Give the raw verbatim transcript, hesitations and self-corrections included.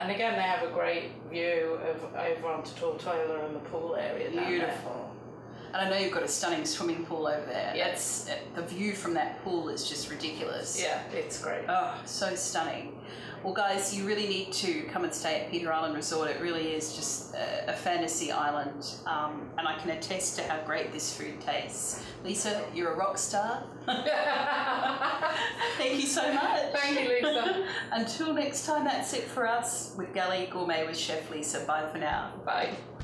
And again, they have a great view of over onto Tortola and the pool area. Beautiful. And I know you've got a stunning swimming pool over there. Yeah. That's, the view from that pool is just ridiculous. Yeah, it's great. Oh, so stunning. Well, guys, you really need to come and stay at Peter Island Resort. It really is just a, a fantasy island, um, and I can attest to how great this food tastes. Lisa, you're a rock star. Thank you so much. Thank you, Lisa. Until next time, that's it for us with Galley Gourmet with Chef Lisa. Bye for now. Bye.